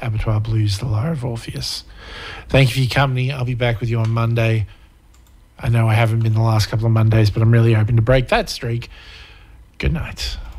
Abattoir Blues, The Lyre of Orpheus. Thank you for your company. I'll be back with you on Monday. I know I haven't been the last couple of Mondays, but I'm really hoping to break that streak. Good night.